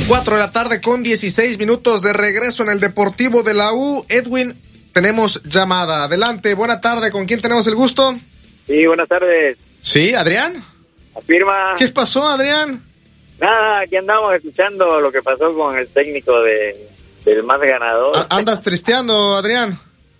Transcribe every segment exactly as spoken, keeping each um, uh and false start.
cuatro de la tarde con dieciséis minutos de regreso en el Deportivo de la U. Edwin, tenemos llamada. Adelante, buena tarde. ¿Con quién tenemos el gusto? Sí, buenas tardes. Sí, Adrián. Afirma. ¿Qué pasó, Adrián? Nada, aquí andamos escuchando lo que pasó con el técnico de, del más ganador. A- ¿Andas tristeando, Adrián?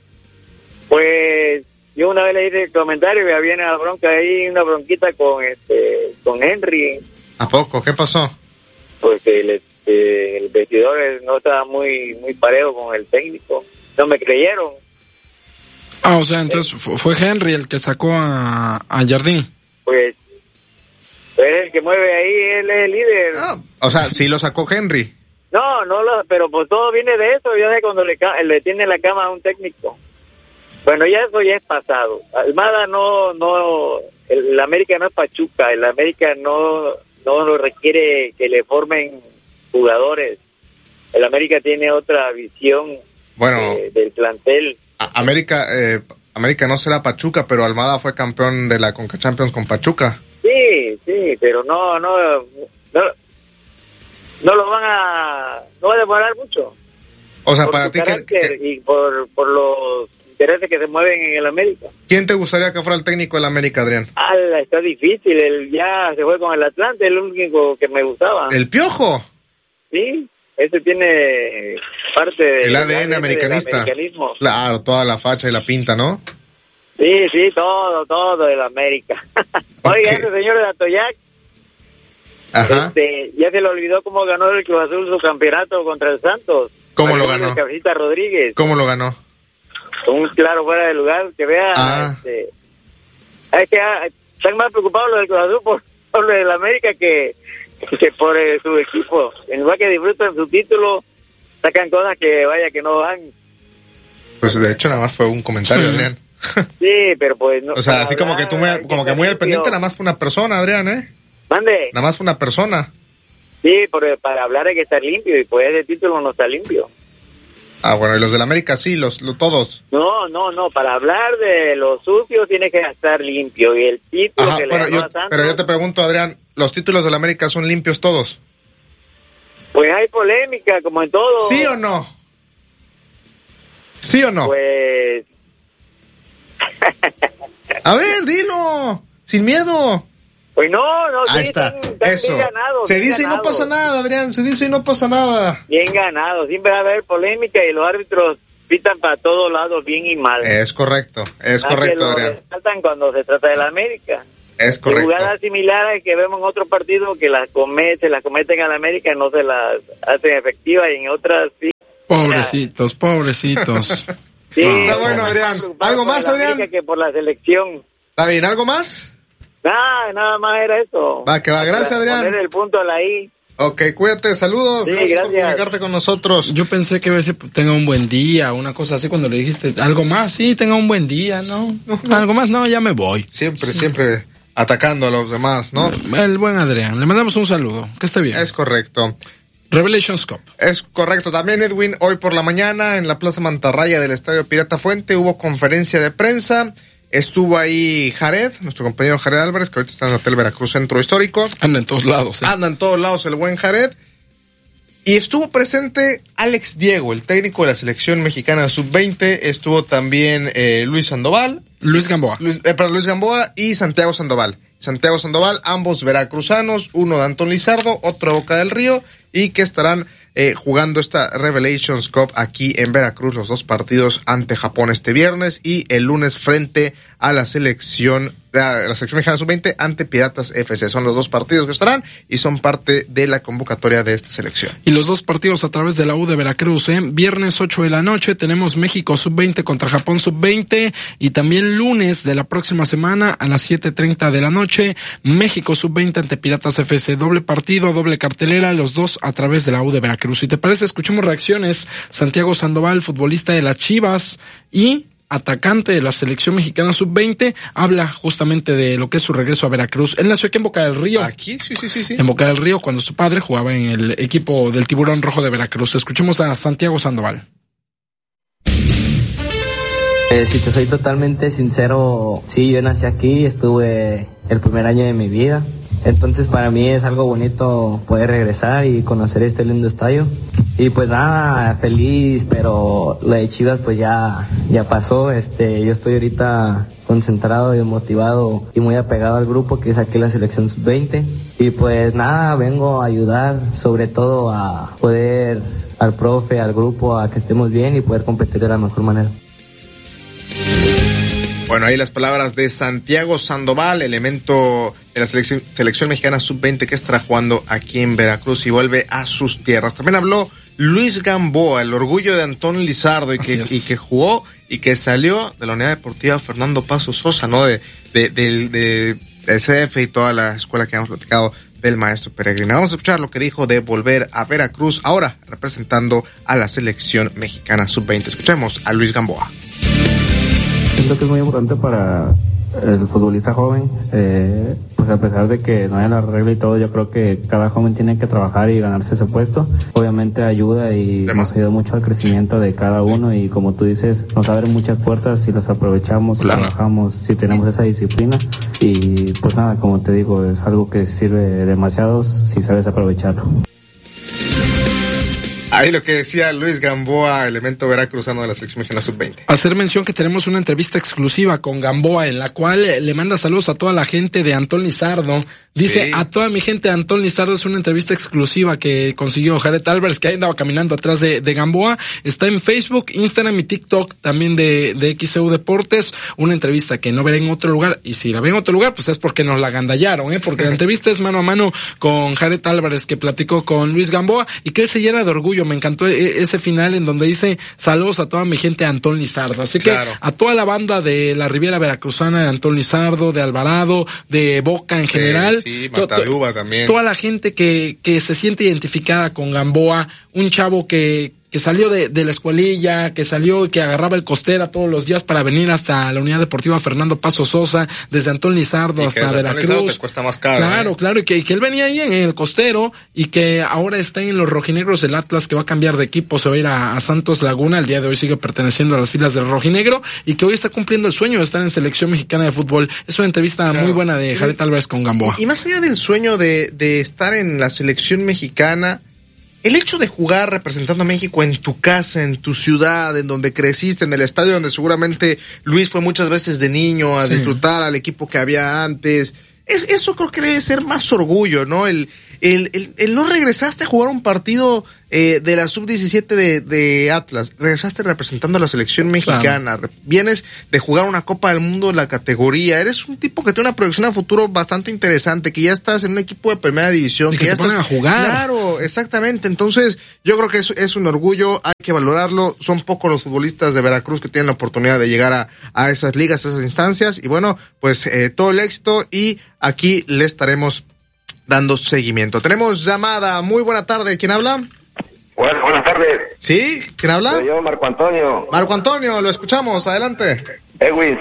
Pues yo una vez le hice el comentario y había una bronca ahí, una bronquita con este con Henry. ¿A poco? ¿Qué pasó? Porque el, este, el vestidor no estaba muy muy parejo con el técnico. No me creyeron. Ah, o sea, entonces eh, fue Henry el que sacó a, a Jardín. Pues, pues el que mueve ahí, él es el líder. Ah, o sea, sí lo sacó Henry. No, no, lo, pero pues todo viene de eso, ya de cuando le, ca- le tiene la cama a un técnico. Bueno, ya eso ya es pasado. Almada no, no, el, el América no es Pachuca, el América no, no lo requiere que le formen jugadores. El América tiene otra visión Bueno, de, del plantel. a- América, eh, América no será Pachuca, pero Almada fue campeón de la Conca Champions con Pachuca. Sí, sí, pero no, no, no, no lo van a, no va a demorar mucho. O sea, Por para su ti, ¿qué- carácter qué- y por, por los intereses que se mueven en el América. ¿quién te gustaría que fuera el técnico del América, Adrián? Ah, está difícil, él ya se fue con el Atlante, el único que me gustaba. ¿El Piojo? Sí, ese tiene parte del El A D N del americanista. americanismo. Claro, toda la facha y la pinta, ¿no? Sí, sí, todo, todo del América. Oiga, Ok. ese señor de Atoyac, Ajá. este, ya se le olvidó cómo ganó el Cruz Azul su campeonato contra el Santos. ¿Cómo lo Con ganó? el Cabecita Rodríguez, ¿Cómo lo ganó? un claro fuera de lugar, que vea, Ah. este, es que ah, están más preocupados los del Cruz Azul por, por lo del América que, que por eh, su equipo. En lugar que disfruten su título, sacan cosas que vaya que no van. Pues de hecho nada más fue un comentario, Sí. Adrián. Sí, pero pues no. O sea, para así como que tú hablar, muy, como que muy al pendiente, nada más fue una persona, Adrián, ¿eh? Mande. Nada más fue una persona. Sí, pero para hablar hay que estar limpio y pues ese título no está limpio. Ah, bueno, y los del América sí, los, los todos. No, no, no, para hablar de los sucios tiene que estar limpio y el título Ajá, que bueno, le ganó yo, a Santos, pero yo te pregunto, Adrián, ¿los títulos del América son limpios todos? pues hay polémica como en todo. ¿Sí o no? ¿Sí o no? Pues A ver, dilo, sin miedo. Pues no, no, sí, Ahí está, están, están eso. bien ganados. Se bien dice y no ganados. pasa nada, Adrián, se dice y no pasa nada. Bien ganado, siempre va a haber polémica y los árbitros pitan para todos lados bien y mal. Es correcto, es Más que correcto, lo Adrián. resaltan cuando se trata de la América. Es Y correcto. jugadas similares que vemos en otros partidos que las cometen, las cometen a la América, no se las hacen efectivas y en otras sí. Pobrecitos, pobrecitos. Sí, Está bueno, más Adrián. preocupado ¿Algo por más, la Adrián? América que por la selección. ¿Está bien? ¿Algo más? Nada, nada más era eso. Va, que va. Gracias, Para Adrián. Poner el punto a la I. Ok, cuídate, saludos. Sí, gracias, por gracias. comunicarte con nosotros. Yo pensé que a veces tenga un buen día, una cosa así, cuando le dijiste algo más, sí, tenga un buen día, ¿no? Algo más, no, ya me voy. Siempre, siempre atacando a los demás, ¿no? El buen Adrián, le mandamos un saludo, que esté bien. Es correcto. Revelations Cup. Es correcto. También, Edwin, hoy por la mañana en la Plaza Mantarraya del Estadio Pirata Fuente hubo conferencia de prensa. Estuvo ahí Jared, nuestro compañero Jared Álvarez, que ahorita está en el Hotel Veracruz Centro Histórico. Anda en todos lados. ¿eh? Anda en todos lados el buen Jared. Y estuvo presente Alex Diego, el técnico de la selección mexicana sub veinte. Estuvo también eh, Luis Sandoval. Luis Gamboa. Luis, eh, para Luis Gamboa y Santiago Sandoval. Santiago Sandoval, ambos veracruzanos, uno de Antón Lizardo, otro de Boca del Río, y que estarán eh, jugando esta Revelations Cup aquí en Veracruz, los dos partidos ante Japón este viernes y el lunes frente a la selección, a la selección mexicana sub veinte ante Piratas F C. Son los dos partidos que estarán y son parte de la convocatoria de esta selección. Y los dos partidos a través de la U de Veracruz, ¿eh? Viernes ocho de la noche tenemos México sub veinte contra Japón sub veinte y también lunes de la próxima semana a las siete treinta de la noche México sub veinte ante Piratas F C. Doble partido, doble cartelera, los dos a través de la U de Veracruz. Si te parece, escuchemos reacciones. Santiago Sandoval, futbolista de las Chivas y atacante de la selección mexicana sub veinte, habla justamente de lo que es su regreso a Veracruz. Él nació aquí en Boca del Río. Aquí, sí, sí, sí, sí. En Boca del Río, cuando su padre jugaba en el equipo del Tiburón Rojo de Veracruz. Escuchemos a Santiago Sandoval. Eh, si te soy totalmente sincero, sí, yo nací aquí, estuve el primer año de mi vida. Entonces para mí es algo bonito poder regresar y conocer este lindo estadio. Y pues nada, feliz, pero lo de Chivas pues ya, ya pasó. Este, yo estoy ahorita concentrado y motivado y muy apegado al grupo que es aquí la selección sub veinte. Y pues nada, vengo a ayudar sobre todo a poder, al profe, al grupo, a que estemos bien y poder competir de la mejor manera. Bueno, ahí las palabras de Santiago Sandoval, elemento de la selección, selección mexicana sub veinte que estará jugando aquí en Veracruz y vuelve a sus tierras. También habló Luis Gamboa, el orgullo de Antón Lizardo y que, y que jugó y que salió de la Unidad Deportiva Fernando Paso Sosa, ¿no? De, de, de, de, de C D F y toda la escuela que hemos platicado del maestro Peregrina. Vamos a escuchar lo que dijo de volver a Veracruz, ahora representando a la selección mexicana sub veinte. Escuchemos a Luis Gamboa. Siento que es muy importante para el futbolista joven, eh, pues a pesar de que no haya la regla y todo, yo creo que cada joven tiene que trabajar y ganarse ese puesto. Obviamente ayuda y nos ayuda mucho al crecimiento de cada uno y como tú dices, nos abren muchas puertas si las aprovechamos, si claro. trabajamos, si tenemos esa disciplina y pues nada, como te digo, es algo que sirve demasiado si sabes aprovecharlo. Ahí lo que decía Luis Gamboa, elemento veracruzano de la selección mexicana sub veinte. Hacer mención que tenemos una entrevista exclusiva con Gamboa en la cual le manda saludos a toda la gente de Antón Lizardo. Dice, sí. A toda mi gente de Antón Lizardo, es una entrevista exclusiva que consiguió Jared Álvarez, que ahí andaba caminando atrás de, de Gamboa. Está en Facebook, Instagram y TikTok también de, de X C U Deportes. Una entrevista que no veré en otro lugar. Y si la ven en otro lugar, pues es porque nos la agandallaron, ¿eh? Porque la entrevista es mano a mano con Jared Álvarez, que platicó con Luis Gamboa y que él se llena de orgullo. Me encantó ese final en donde dice saludos a toda mi gente de Antón Lizardo. Así que claro. A toda la banda de la Riviera Veracruzana, de Antón Lizardo, de Alvarado, de Boca en general. Sí, sí, Mataluba to- también. Toda la gente que, que se siente identificada con Gamboa, un chavo que que salió de, de la escuelilla, que salió y que agarraba el Costera todos los días para venir hasta la Unidad Deportiva Fernando Paso Sosa, desde Antón Lizardo y hasta Veracruz. Te cuesta más caro, claro, ¿eh? claro, y que, y que él venía ahí en el Costero y que ahora está en los rojinegros del Atlas, que va a cambiar de equipo, se va a ir a, a Santos Laguna, el día de hoy sigue perteneciendo a las filas del rojinegro y que hoy está cumpliendo el sueño de estar en selección mexicana de fútbol. Es una entrevista claro. muy buena de Jared Álvarez con Gamboa. Y, y más allá del sueño de, de estar en la selección mexicana, el hecho de jugar representando a México en tu casa, en tu ciudad, en donde creciste, en el estadio donde seguramente Luis fue muchas veces de niño a sí. disfrutar al equipo que había antes, es, eso creo que debe ser más orgullo, ¿no? El, el, el, el no regresaste a jugar un partido eh, de la sub diecisiete de, de Atlas, regresaste representando a la selección mexicana, claro. vienes de jugar una Copa del Mundo de la categoría, eres un tipo que tiene una proyección a futuro bastante interesante, que ya estás en un equipo de primera división, y que, que ya te estás a jugar. Claro, exactamente. Entonces, yo creo que es, es un orgullo, hay que valorarlo. Son pocos los futbolistas de Veracruz que tienen la oportunidad de llegar a, a esas ligas, a esas instancias, y bueno, pues eh, todo el éxito y aquí le estaremos dando seguimiento. Tenemos llamada. Muy buena tarde. ¿Quién habla? Bueno, buenas tardes. ¿Sí? ¿Quién habla? Soy yo, Marco Antonio. Marco Antonio, lo escuchamos. Adelante. Edwin,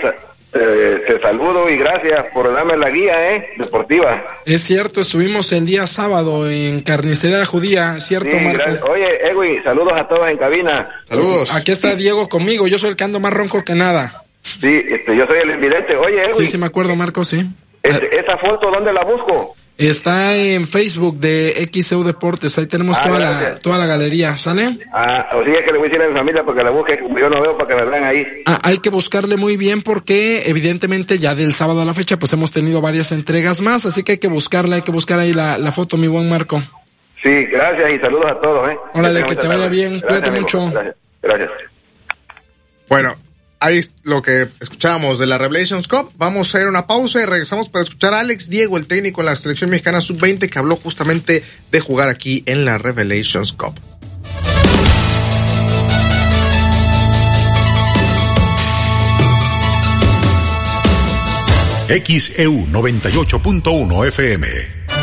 eh, te saludo y gracias por darme la guía, ¿eh? Deportiva. Es cierto, estuvimos el día sábado en Carnicería Judía, ¿cierto, sí, Marco? Gracias. Oye, Edwin, saludos a todos en cabina. Saludos. Aquí está Diego conmigo, yo soy el que ando más ronco que nada. Sí, este, yo soy el invidente. Oye, Edwin. Sí, sí me acuerdo, Marco, sí. Este, ¿Esa foto dónde la busco? Está en Facebook de X C U Deportes, ahí tenemos ah, toda la toda la galería, ¿sale? Ah, o sea que le voy a decir a mi familia porque la busque, como yo no veo, para que la vean ahí. Ah, hay que buscarle muy bien porque evidentemente ya del sábado a la fecha pues hemos tenido varias entregas más, así que hay que buscarla, hay que buscar ahí la, la foto, mi buen Marco. Sí, gracias y saludos a todos, ¿eh? Órale, que te vaya bien, gracias, cuídate amigo. mucho. Gracias, gracias. Bueno, ahí es lo que escuchábamos de la Revelations Cup. Vamos a ir a una pausa y regresamos para escuchar a Alex Diego, el técnico de la selección mexicana sub veinte, que habló justamente de jugar aquí en la Revelations Cup. X E U noventa y ocho punto uno F M.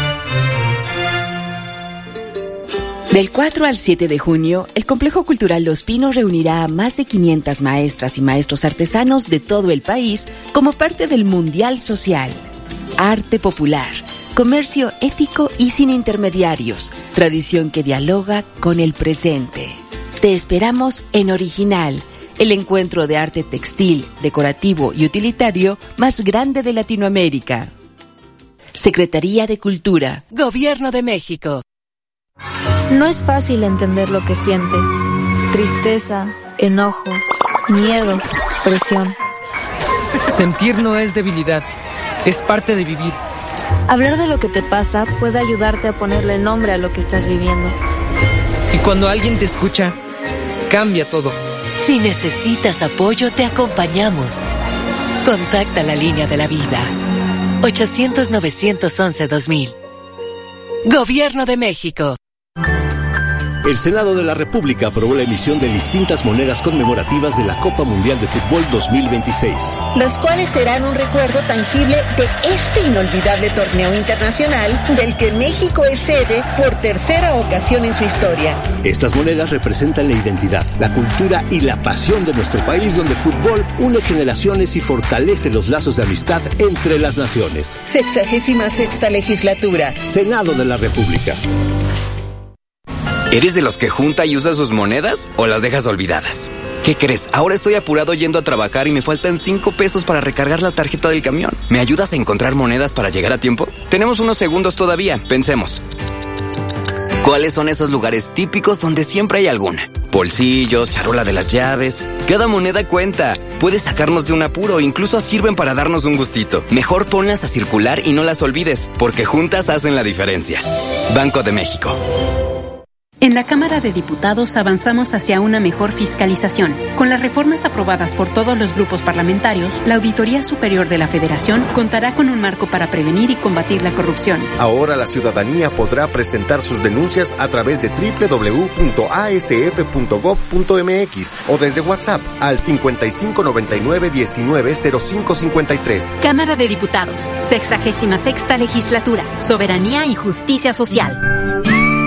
Del cuatro al siete de junio, el Complejo Cultural Los Pinos reunirá a más de quinientas maestras y maestros artesanos de todo el país como parte del Mundial Social. Arte popular, comercio ético y sin intermediarios, tradición que dialoga con el presente. Te esperamos en Original, el encuentro de arte textil, decorativo y utilitario más grande de Latinoamérica. Secretaría de Cultura. Gobierno de México. No es fácil entender lo que sientes. Tristeza, enojo, miedo, presión. Sentir no es debilidad, es parte de vivir. Hablar de lo que te pasa puede ayudarte a ponerle nombre a lo que estás viviendo. Y cuando alguien te escucha, cambia todo. Si necesitas apoyo, te acompañamos. Contacta la línea de la vida. ochocientos, novecientos once, dos mil. Gobierno de México. El Senado de la República aprobó la emisión de distintas monedas conmemorativas de la Copa Mundial de Fútbol dos mil veintiséis. Las cuales serán un recuerdo tangible de este inolvidable torneo internacional del que México es sede por tercera ocasión en su historia. Estas monedas representan la identidad, la cultura y la pasión de nuestro país, donde el fútbol une generaciones y fortalece los lazos de amistad entre las naciones. Sexagésima sexta legislatura. Senado de la República. ¿Eres de los que junta y usa sus monedas o las dejas olvidadas? ¿Qué crees? Ahora estoy apurado yendo a trabajar y me faltan cinco pesos para recargar la tarjeta del camión. ¿Me ayudas a encontrar monedas para llegar a tiempo? Tenemos unos segundos todavía, pensemos. ¿Cuáles son esos lugares típicos donde siempre hay alguna? Bolsillos, charola de las llaves. Cada moneda cuenta. Puedes sacarnos de un apuro, incluso sirven para darnos un gustito. Mejor ponlas a circular y no las olvides, porque juntas hacen la diferencia. Banco de México. En la Cámara de Diputados avanzamos hacia una mejor fiscalización. Con las reformas aprobadas por todos los grupos parlamentarios, la Auditoría Superior de la Federación contará con un marco para prevenir y combatir la corrupción. Ahora la ciudadanía podrá presentar sus denuncias a través de doble u doble u doble u punto a s f punto gob punto m x o desde WhatsApp al cincuenta y cinco noventa y nueve diecinueve cero cinco cincuenta y tres. Cámara de Diputados, sexagésima sexta legislatura, soberanía y justicia social.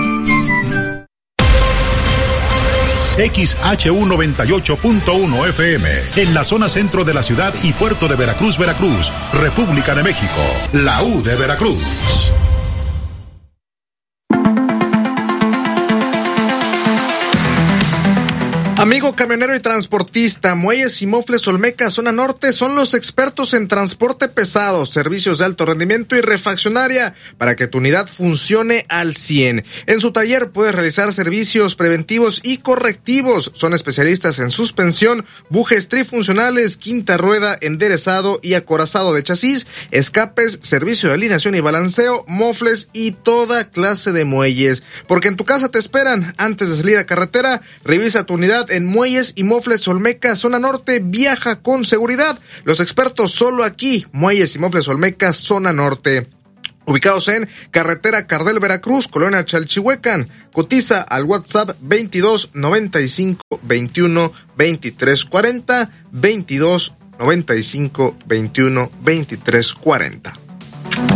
X H U noventa y ocho punto uno F M, en la zona centro de la ciudad y puerto de Veracruz, Veracruz, República de México, la U de Veracruz. Amigo camionero y transportista, Muelles y Mofles Olmeca, zona norte, son los expertos en transporte pesado, servicios de alto rendimiento y refaccionaria para que tu unidad funcione al cien. En su taller puedes realizar servicios preventivos y correctivos. Son especialistas en suspensión, bujes trifuncionales, quinta rueda, enderezado y acorazado de chasis, escapes, servicio de alineación y balanceo, mofles y toda clase de muelles. Porque en tu casa te esperan. Antes de salir a carretera, revisa tu unidad en Muelles y Mofles Olmeca, zona norte. Viaja con seguridad. Los expertos solo aquí, Muelles y Mofles Olmeca, zona norte. Ubicados en carretera Cardel Veracruz, colonia Chalchihuecan. Cotiza al WhatsApp veintidós noventa y cinco veintiuno veintitrés cuarenta, veintidós noventa y cinco veintiuno veintitrés cuarenta.